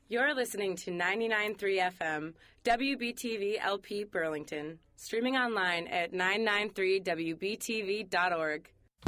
You're listening to 99.3 FM, WBTV LP Burlington, streaming online at 993wbtv.org.